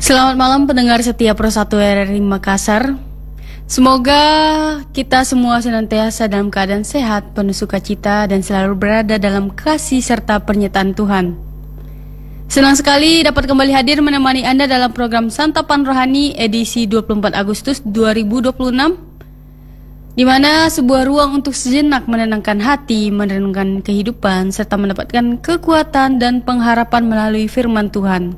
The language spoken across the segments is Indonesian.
Selamat malam pendengar setia Pro 1 RRI Makassar. Semoga kita semua senantiasa dalam keadaan sehat, penuh sukacita, dan selalu berada dalam kasih serta penyertaan Tuhan. Senang sekali dapat kembali hadir menemani Anda dalam program Santapan Rohani edisi 24 Agustus 2026, di mana sebuah ruang untuk sejenak menenangkan hati, merenungkan kehidupan, serta mendapatkan kekuatan dan pengharapan melalui firman Tuhan.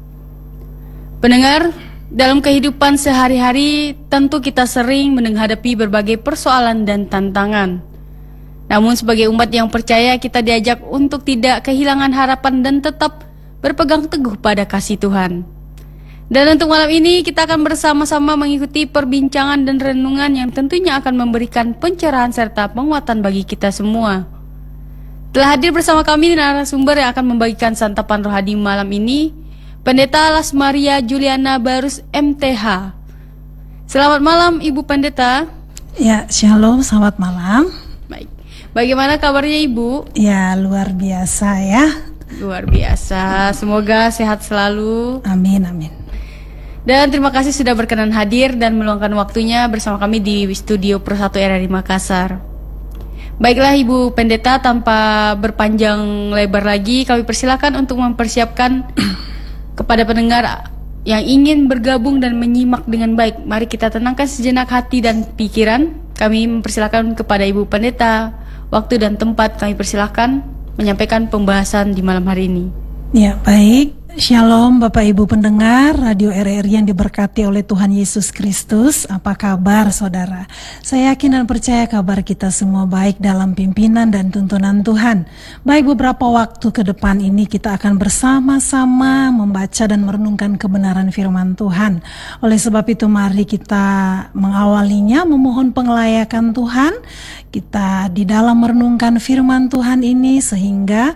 Pendengar, dalam kehidupan sehari-hari tentu kita sering menghadapi berbagai persoalan dan tantangan. Namun sebagai umat yang percaya, kita diajak untuk tidak kehilangan harapan dan tetap berpegang teguh pada kasih Tuhan. Dan untuk malam ini kita akan bersama-sama mengikuti perbincangan dan renungan yang tentunya akan memberikan pencerahan serta penguatan bagi kita semua. Telah hadir bersama kami narasumber yang akan membagikan santapan rohani malam ini, Pendeta Las Maria Juliana Barus MTH. Selamat malam Ibu Pendeta. Ya, shalom, selamat malam. Baik, bagaimana kabarnya Ibu? Ya, luar biasa ya. Luar biasa, semoga sehat selalu. Amin, amin. Dan terima kasih sudah berkenan hadir dan meluangkan waktunya bersama kami di studio Pro 1 RRI Makassar. Baiklah Ibu Pendeta, tanpa berpanjang lebar lagi, kami persilakan untuk mempersiapkan kepada pendengar yang ingin bergabung dan menyimak dengan baik. Mari kita tenangkan sejenak hati dan pikiran. Kami mempersilakan kepada Ibu Pendeta waktu dan tempat. Kami persilakan menyampaikan pembahasan di malam hari ini. Ya, baik. Shalom Bapak Ibu pendengar Radio RRI yang diberkati oleh Tuhan Yesus Kristus. Apa kabar saudara? Saya yakin dan percaya kabar kita semua baik dalam pimpinan dan tuntunan Tuhan. Baik, beberapa waktu ke depan ini kita akan bersama-sama membaca dan merenungkan kebenaran firman Tuhan. Oleh sebab itu mari kita mengawalinya memohon pengelayakan Tuhan. Kita di dalam merenungkan firman Tuhan ini sehingga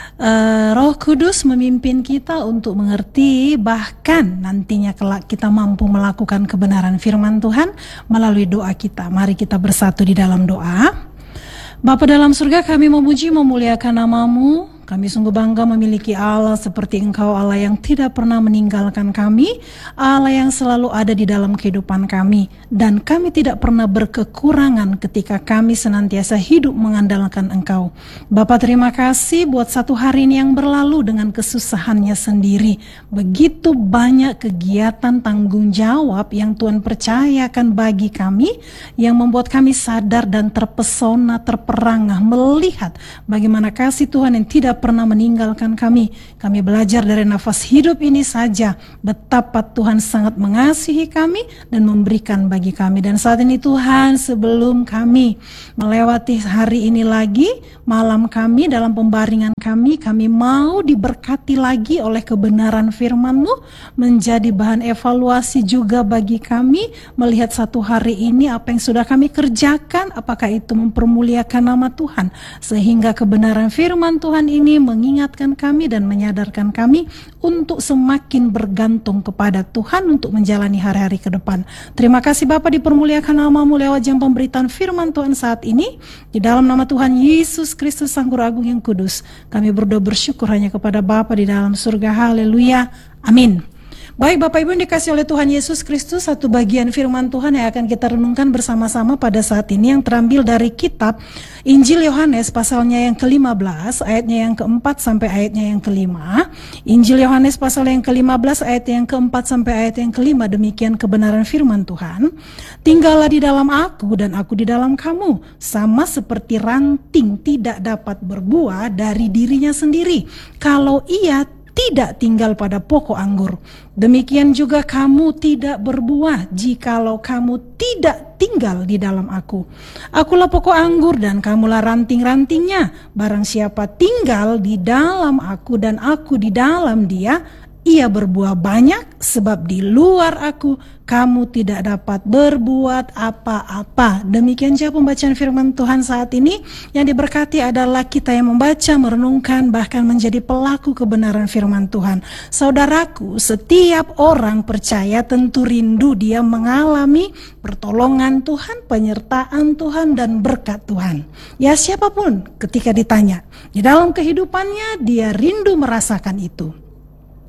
Roh Kudus memimpin kita untuk mengerti, bahkan nantinya kelak kita mampu melakukan kebenaran firman Tuhan melalui doa kita. Mari kita bersatu di dalam doa. Bapa dalam surga, kami memuji memuliakan nama-Mu. Kami sungguh bangga memiliki Allah seperti Engkau, Allah yang tidak pernah meninggalkan kami, Allah yang selalu ada di dalam kehidupan kami, dan kami tidak pernah berkekurangan ketika kami senantiasa hidup mengandalkan Engkau. Bapa, terima kasih buat satu hari ini yang berlalu dengan kesusahannya sendiri. Begitu banyak kegiatan tanggung jawab yang Tuhan percayakan bagi kami, yang membuat kami sadar dan terpesona, terperangah melihat bagaimana kasih Tuhan yang tidak pernah meninggalkan kami. Kami belajar dari nafas hidup ini saja betapa Tuhan sangat mengasihi kami dan memberikan bagi kami. Dan saat ini Tuhan, sebelum kami melewati hari ini lagi, malam kami dalam pembaringan kami mau diberkati lagi oleh kebenaran firman-Mu, menjadi bahan evaluasi juga bagi kami melihat satu hari ini apa yang sudah kami kerjakan, apakah itu mempermuliakan nama Tuhan, sehingga kebenaran firman Tuhan ini mengingatkan kami dan menyadarkan kami untuk semakin bergantung kepada Tuhan untuk menjalani hari-hari ke depan. Terima kasih Bapa, dipermuliakan nama-Mu lewat jam pemberitaan firman Tuhan saat ini. Di dalam nama Tuhan Yesus Kristus Sang Guru Agung yang Kudus, kami berdoa bersyukur hanya kepada Bapa di dalam surga. Haleluya. Amin. Baik Bapak Ibu yang dikasih oleh Tuhan Yesus Kristus, satu bagian firman Tuhan yang akan kita renungkan bersama-sama pada saat ini yang terambil dari kitab Injil Yohanes pasalnya yang ke-15 ayatnya yang ke-4 sampai ayatnya yang ke-5. Injil Yohanes pasal yang ke-15 ayat yang ke-4 sampai ayat yang ke-5. Demikian kebenaran firman Tuhan. Tinggallah di dalam aku dan aku di dalam kamu, sama seperti ranting tidak dapat berbuah dari dirinya sendiri kalau ia tidak tinggal pada pokok anggur. Demikian juga kamu tidak berbuah jikalau kamu tidak tinggal di dalam aku. Akulah pokok anggur dan kamulah ranting-rantingnya. Barang siapa tinggal di dalam aku dan aku di dalam dia, ia berbuah banyak, sebab di luar aku kamu tidak dapat berbuat apa-apa. Demikian saja pembacaan firman Tuhan saat ini. Yang diberkati adalah kita yang membaca, merenungkan, bahkan menjadi pelaku kebenaran firman Tuhan. Saudaraku, setiap orang percaya tentu rindu dia mengalami pertolongan Tuhan, penyertaan Tuhan, dan berkat Tuhan. Ya, siapapun ketika ditanya, di dalam kehidupannya dia rindu merasakan itu.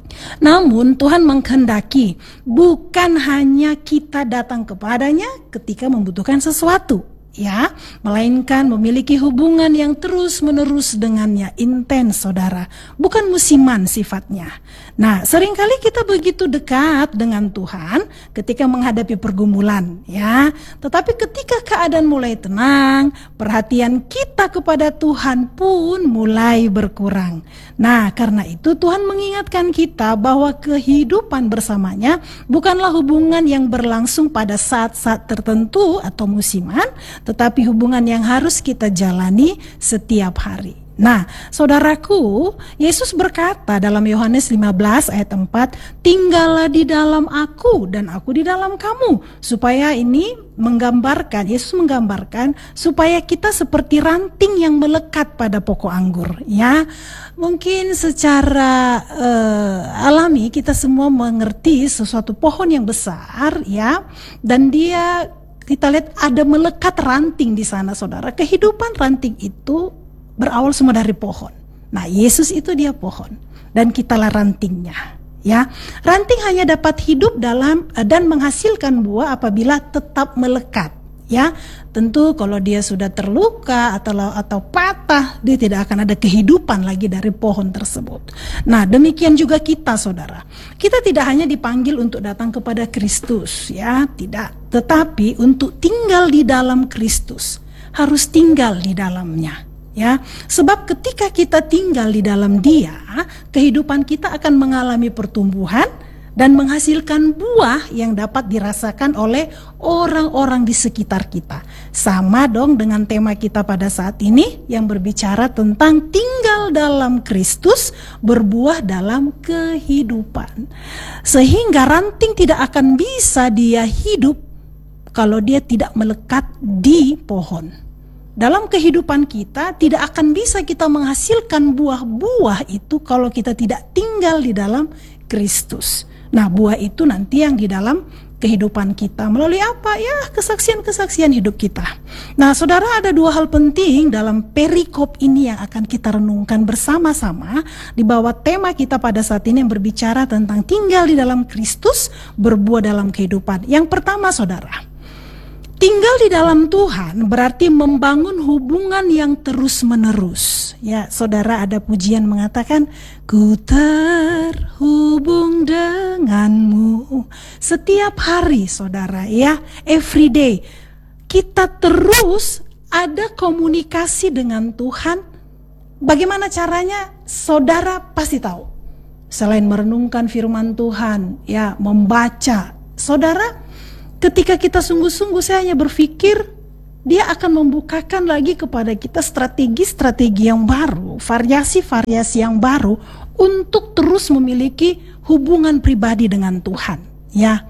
Namun Tuhan menghendaki bukan hanya kita datang kepadanya ketika membutuhkan sesuatu, ya, melainkan memiliki hubungan yang terus-menerus dengannya, intens, saudara, bukan musiman sifatnya. Nah, seringkali kita begitu dekat dengan Tuhan ketika menghadapi pergumulan, ya. Tetapi ketika keadaan mulai tenang, perhatian kita kepada Tuhan pun mulai berkurang. Nah, karena itu Tuhan mengingatkan kita bahwa kehidupan bersamanya bukanlah hubungan yang berlangsung pada saat-saat tertentu atau musiman, tetapi hubungan yang harus kita jalani setiap hari. Nah, saudaraku, Yesus berkata dalam Yohanes 15 ayat 4, "Tinggallah di dalam aku dan aku di dalam kamu." Supaya ini menggambarkan, Yesus menggambarkan supaya kita seperti ranting yang melekat pada pokok anggur, ya. Mungkin secara alami kita semua mengerti sesuatu pohon yang besar, ya, dan kita lihat ada melekat ranting di sana, saudara. Kehidupan ranting itu berawal semua dari pohon. Nah, Yesus itu dia pohon dan kitalah rantingnya, ya. Ranting hanya dapat hidup dalam dan menghasilkan buah apabila tetap melekat, ya. Tentu kalau dia sudah terluka atau patah, dia tidak akan ada kehidupan lagi dari pohon tersebut. Nah, demikian juga kita, saudara. Kita tidak hanya dipanggil untuk datang kepada Kristus, ya, tidak, tetapi untuk tinggal di dalam Kristus, harus tinggal di dalamnya. Ya, sebab ketika kita tinggal di dalam Dia, kehidupan kita akan mengalami pertumbuhan dan menghasilkan buah yang dapat dirasakan oleh orang-orang di sekitar kita. Sama dong dengan tema kita pada saat ini yang berbicara tentang tinggal dalam Kristus, berbuah dalam kehidupan. Sehingga ranting tidak akan bisa dia hidup kalau dia tidak melekat di pohon. Dalam kehidupan kita tidak akan bisa kita menghasilkan buah-buah itu kalau kita tidak tinggal di dalam Kristus. Nah, buah itu nanti yang di dalam kehidupan kita melalui apa? Ya, kesaksian-kesaksian hidup kita. Nah, saudara, ada dua hal penting dalam perikop ini yang akan kita renungkan bersama-sama di bawah tema kita pada saat ini yang berbicara tentang tinggal di dalam Kristus, berbuah dalam kehidupan. Yang pertama, saudara, tinggal di dalam Tuhan berarti membangun hubungan yang terus-menerus. Ya, saudara, ada pujian mengatakan, "Ku terhubung denganmu." Setiap hari, saudara, ya, every day. Kita terus ada komunikasi dengan Tuhan. Bagaimana caranya? Saudara pasti tahu. Selain merenungkan firman Tuhan, ya, membaca. Saudara, ketika kita sungguh-sungguh, saya hanya berpikir dia akan membukakan lagi kepada kita strategi-strategi yang baru, variasi-variasi yang baru untuk terus memiliki hubungan pribadi dengan Tuhan, ya.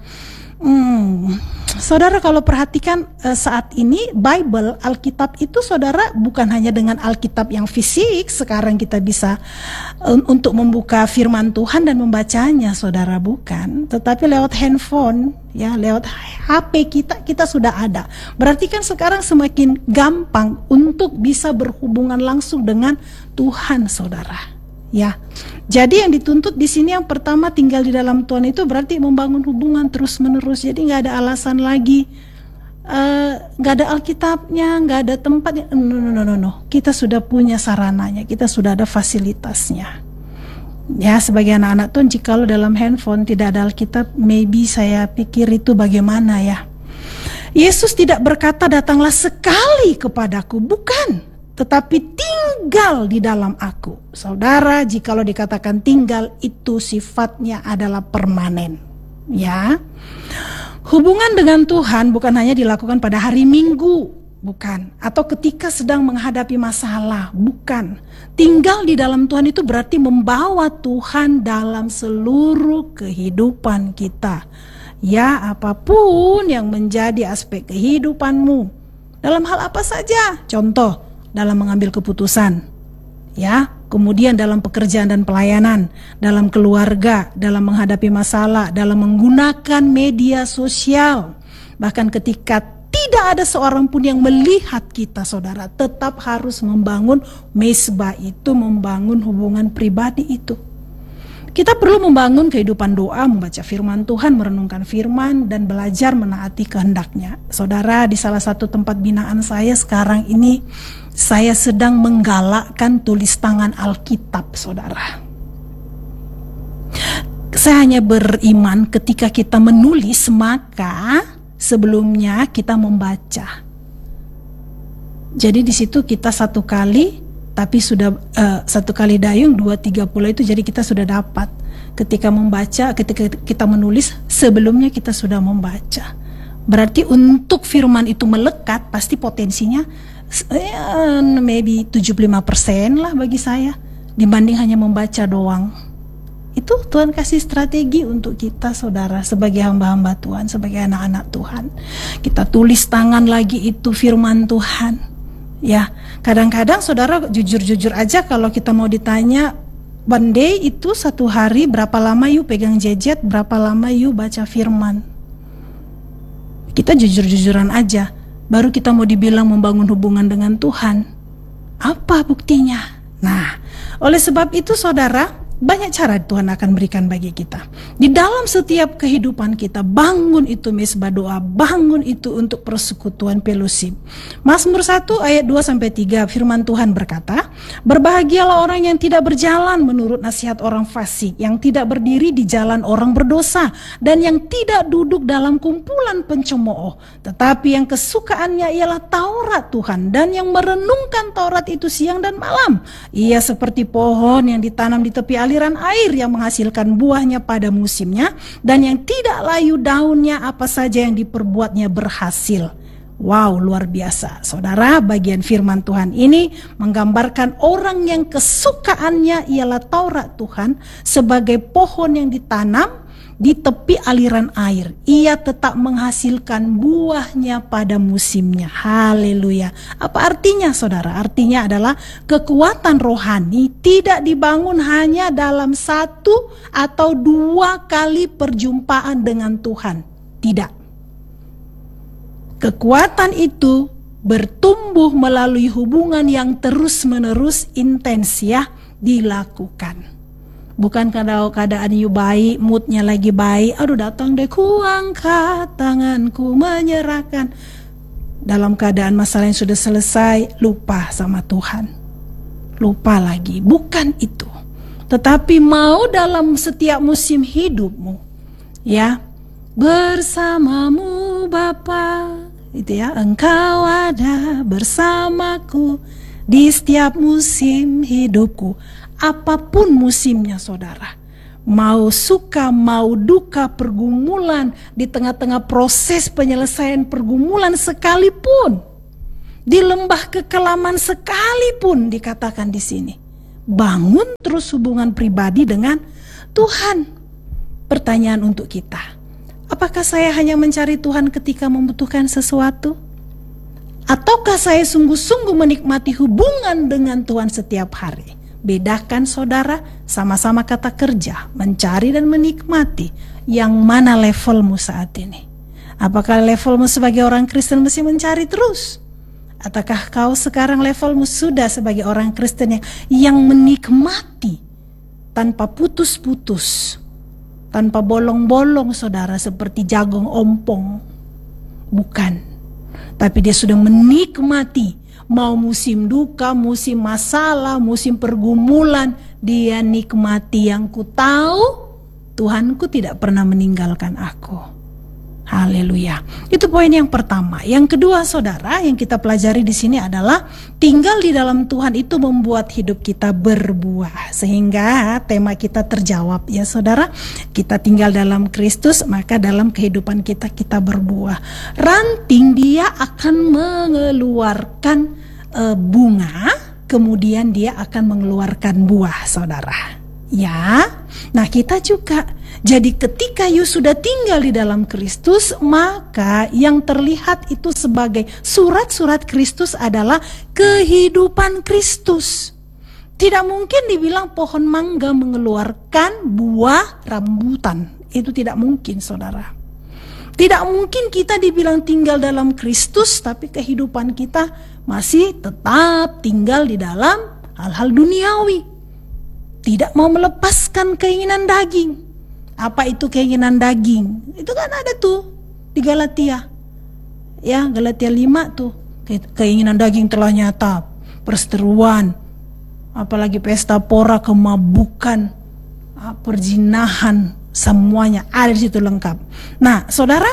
Saudara, kalau perhatikan saat ini Bible, Alkitab itu, saudara, bukan hanya dengan Alkitab yang fisik. Sekarang kita bisa untuk membuka firman Tuhan dan membacanya, saudara, bukan. Tetapi lewat handphone, ya, lewat HP kita sudah ada. Berarti kan sekarang semakin gampang untuk bisa berhubungan langsung dengan Tuhan, saudara. Ya, jadi yang dituntut di sini yang pertama, tinggal di dalam Tuhan itu berarti membangun hubungan terus menerus. Jadi nggak ada alasan lagi, nggak ada Alkitabnya, nggak ada tempatnya. No. Kita sudah punya sarananya, kita sudah ada fasilitasnya. Ya, sebagai anak-anak Tuhan, jikalau dalam handphone tidak ada Alkitab, maybe saya pikir itu bagaimana, ya. Yesus tidak berkata datanglah sekali kepadaku, bukan. Tetapi tinggal di dalam aku. Saudara, jikalau dikatakan tinggal, itu sifatnya adalah permanen, ya. Hubungan dengan Tuhan bukan hanya dilakukan pada hari Minggu, bukan, atau ketika sedang menghadapi masalah, bukan. Tinggal di dalam Tuhan itu berarti membawa Tuhan dalam seluruh kehidupan kita. Ya, apapun yang menjadi aspek kehidupanmu, dalam hal apa saja. Contoh, dalam mengambil keputusan, ya, kemudian dalam pekerjaan dan pelayanan, dalam keluarga, dalam menghadapi masalah, dalam menggunakan media sosial. Bahkan ketika tidak ada seorang pun yang melihat kita, saudara, tetap harus membangun mesbah itu, membangun hubungan pribadi itu. Kita perlu membangun kehidupan doa, membaca firman Tuhan, merenungkan firman, dan belajar menaati kehendaknya. Saudara, di salah satu tempat binaan saya sekarang ini, saya sedang menggalakkan tulis tangan Alkitab, saudara. Saya hanya beriman ketika kita menulis, maka sebelumnya kita membaca. Jadi di situ kita satu kali, tapi sudah satu kali dayung, 2-3 pula itu, jadi kita sudah dapat. Ketika membaca, ketika kita menulis, sebelumnya kita sudah membaca. Berarti untuk firman itu melekat, pasti potensinya maybe 75% lah bagi saya, dibanding hanya membaca doang. Itu Tuhan kasih strategi untuk kita, saudara, sebagai hamba-hamba Tuhan, sebagai anak-anak Tuhan. Kita tulis tangan lagi itu firman Tuhan. Ya, kadang-kadang saudara jujur-jujur aja kalau kita mau ditanya, one day itu satu hari berapa lama you pegang gadget, berapa lama you baca firman. Kita jujur-jujuran aja, baru kita mau dibilang membangun hubungan dengan Tuhan. Apa buktinya? Nah, oleh sebab itu saudara, banyak cara Tuhan akan berikan bagi kita. Di dalam setiap kehidupan kita, bangun itu mesbah doa, bangun itu untuk persekutuan fellowship. Mazmur 1 ayat 2-3 firman Tuhan berkata, "Berbahagialah orang yang tidak berjalan menurut nasihat orang fasik, yang tidak berdiri di jalan orang berdosa, dan yang tidak duduk dalam kumpulan pencemooh, tetapi yang kesukaannya ialah Taurat Tuhan, dan yang merenungkan Taurat itu siang dan malam. Ia seperti pohon yang ditanam di tepi aliran air yang menghasilkan buahnya pada musimnya, dan yang tidak layu daunnya, apa saja yang diperbuatnya berhasil." Wow, luar biasa. Saudara, bagian firman Tuhan ini menggambarkan orang yang kesukaannya ialah Taurat Tuhan sebagai pohon yang ditanam di tepi aliran air. Ia tetap menghasilkan buahnya pada musimnya. Haleluya. Apa artinya, saudara? Artinya adalah kekuatan rohani tidak dibangun hanya dalam 1 atau 2 kali perjumpaan dengan Tuhan. Tidak. Kekuatan itu bertumbuh melalui hubungan yang terus-menerus intens dilakukan. Bukan kalau keadaan you baik, moodnya lagi baik, aduh datang deh ku angkat tanganku menyerahkan. Dalam keadaan masalah yang sudah selesai, lupa sama Tuhan. Lupa lagi, bukan itu. Tetapi mau dalam setiap musim hidupmu, ya, bersamamu Bapa, itu ya, Engkau ada bersamaku di setiap musim hidupku. Apapun musimnya, saudara, mau suka, mau duka, pergumulan, di tengah-tengah proses penyelesaian pergumulan sekalipun, di lembah kekelaman sekalipun, dikatakan di sini, bangun terus hubungan pribadi dengan Tuhan. Pertanyaan untuk kita, apakah saya hanya mencari Tuhan ketika membutuhkan sesuatu? Ataukah saya sungguh-sungguh menikmati hubungan dengan Tuhan setiap hari? Bedakan, saudara, sama-sama kata kerja, mencari dan menikmati. Yang mana levelmu saat ini? Apakah levelmu sebagai orang Kristen mesti mencari terus? Ataukah kau sekarang levelmu sudah sebagai orang Kristen yang menikmati tanpa putus-putus, tanpa bolong-bolong, saudara, seperti jagung ompong? Bukan. Tapi dia sudah menikmati. Mau musim duka, musim masalah, musim pergumulan, dia nikmati. Yang ku tahu, Tuhanku tidak pernah meninggalkan aku. Haleluya. Itu poin yang pertama. Yang kedua, saudara, yang kita pelajari di sini adalah tinggal di dalam Tuhan itu membuat hidup kita berbuah. Sehingga tema kita terjawab, ya saudara. Kita tinggal dalam Kristus, maka dalam kehidupan kita berbuah. Ranting dia akan mengeluarkan bunga, kemudian dia akan mengeluarkan buah, saudara. Ya, nah kita juga. Jadi ketika you sudah tinggal di dalam Kristus, maka yang terlihat itu sebagai surat-surat Kristus adalah kehidupan Kristus. Tidak mungkin dibilang pohon mangga mengeluarkan buah rambutan. Itu tidak mungkin, saudara. Tidak mungkin kita dibilang tinggal dalam Kristus, tapi kehidupan kita masih tetap tinggal di dalam hal-hal duniawi. tidak mau melepaskan keinginan daging. Apa itu keinginan daging? Itu kan ada tuh di Galatia. Ya, Galatia 5 tuh. Keinginan daging telah nyata, perseteruan, apalagi pesta pora, kemabukan, perzinahan, semuanya ada di situ lengkap. Nah, saudara,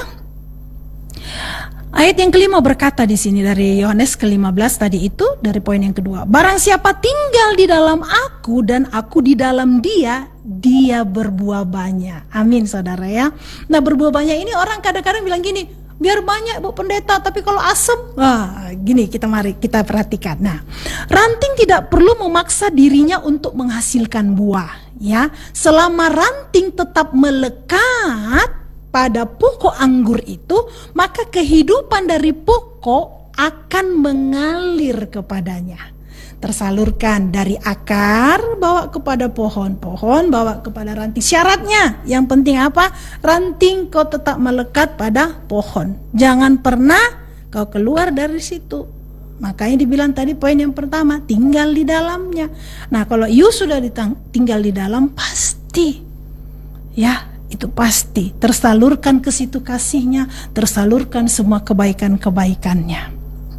ayat yang kelima berkata di sini dari Yohanes ke-15 tadi itu, dari poin yang kedua. Barang siapa tinggal di dalam aku dan aku di dalam dia, dia berbuah banyak. Amin, saudara ya. Nah, berbuah banyak ini orang kadang-kadang bilang gini, biar banyak Bu Pendeta, tapi kalau asem, gini mari kita perhatikan. Nah, ranting tidak perlu memaksa dirinya untuk menghasilkan buah, ya. Selama ranting tetap melekat pada pokok anggur itu, maka kehidupan dari pokok akan mengalir kepadanya. Tersalurkan dari akar bawa kepada pohon, pohon bawa kepada ranting. Syaratnya yang penting apa? Ranting kau tetap melekat pada pohon. Jangan pernah kau keluar dari situ. Makanya dibilang tadi poin yang pertama, tinggal di dalamnya. Nah, kalau you sudah tinggal di dalam, pasti ya, itu pasti tersalurkan ke situ kasihnya, tersalurkan semua kebaikan-kebaikannya.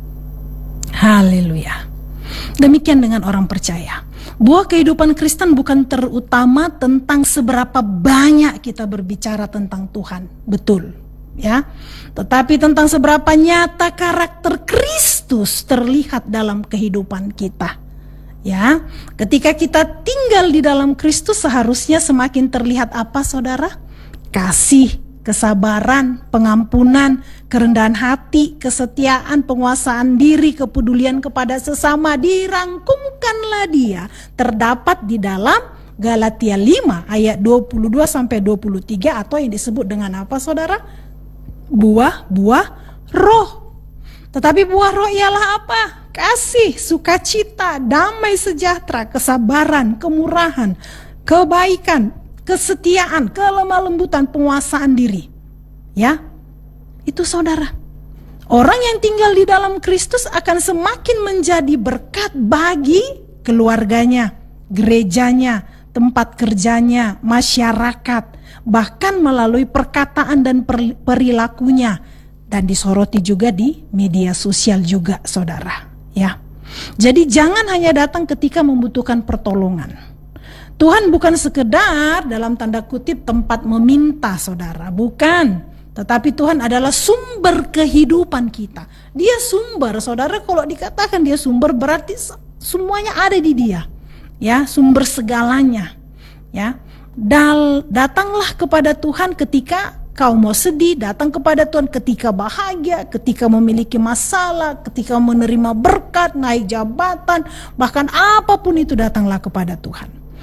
Haleluya. Demikian dengan orang percaya. Buah kehidupan Kristen bukan terutama tentang seberapa banyak kita berbicara tentang Tuhan, betul, ya. Tetapi tentang seberapa nyata karakter Kristus terlihat dalam kehidupan kita. Ya, ketika kita tinggal di dalam Kristus seharusnya semakin terlihat apa, saudara? Kasih, kesabaran, pengampunan, kerendahan hati, kesetiaan, penguasaan diri, kepedulian kepada sesama, dirangkumkanlah dia. Terdapat di dalam Galatia 5 ayat 22 sampai 23 atau yang disebut dengan apa, saudara? Buah-buah roh. Tetapi buah roh ialah apa? Kasih, sukacita, damai sejahtera, kesabaran, kemurahan, kebaikan, kesetiaan, kelemah lembutan, penguasaan diri. Ya, itu saudara. Orang yang tinggal di dalam Kristus akan semakin menjadi berkat bagi keluarganya, gerejanya, tempat kerjanya, masyarakat, bahkan melalui perkataan dan perilakunya. Dan disoroti juga di media sosial juga, saudara. Ya, jadi jangan hanya datang ketika membutuhkan pertolongan. Tuhan bukan sekedar dalam tanda kutip tempat meminta, saudara, bukan. Tetapi Tuhan adalah sumber kehidupan kita. Dia sumber, saudara. Kalau dikatakan dia sumber berarti semuanya ada di dia. Ya, sumber segalanya. Ya, datanglah kepada Tuhan ketika kau mau sedih, datang kepada Tuhan ketika bahagia, ketika memiliki masalah, ketika menerima berkat, naik jabatan, bahkan apapun itu datanglah kepada Tuhan.